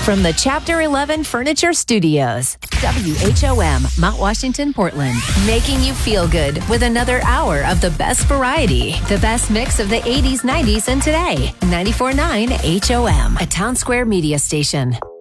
From the Chapter 11 Furniture Studios, WHOM, Mount Washington, Portland, making you feel good with another hour of the best variety, the best mix of the 80s, 90s, and today. 94.9 HOM, a Town Square media station.